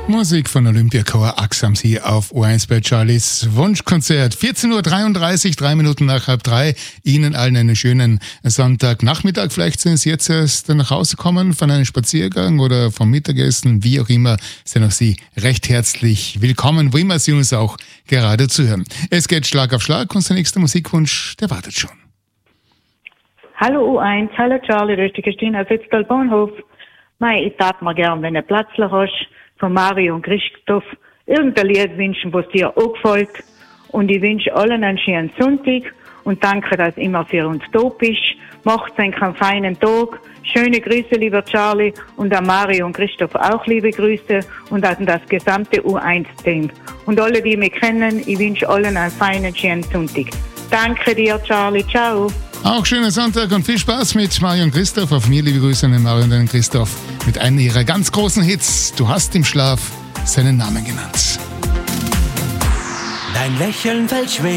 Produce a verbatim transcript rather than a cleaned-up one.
Musik von Olympiachor Axams hier auf O eins bei Charlies Wunschkonzert. vierzehn Uhr dreiunddreißig, drei Minuten nach halb drei. Ihnen allen einen schönen Sonntagnachmittag. Vielleicht sind Sie jetzt erst nach Hause gekommen von einem Spaziergang oder vom Mittagessen. Wie auch immer, sind auch Sie recht herzlich willkommen, wo immer Sie uns auch gerade zuhören. Es geht Schlag auf Schlag und der nächste Musikwunsch, der wartet schon. Hallo O eins, hallo Charlie, das ist die Christine aus Wetztal-Bahnhof. Mei, ich tat mir gern, wenn du Platzler hast, von Mario und Christoph, irgendein Lied wünschen, was dir auch gefällt. Und ich wünsche allen einen schönen Sonntag und danke, dass du immer für uns da bist. Macht einen feinen Tag. Schöne Grüße, lieber Charlie, und an Mario und Christoph auch liebe Grüße und an das gesamte O eins Team. Und alle, die mich kennen, ich wünsche allen einen feinen, schönen Sonntag. Danke dir, Charlie. Ciao. Auch schönen Sonntag und viel Spaß mit Mario und Christoph. Auf mir liebe Grüße an den Mario und den Christoph mit einem ihrer ganz großen Hits. Du hast im Schlaf seinen Namen genannt. Dein Lächeln fällt schwer.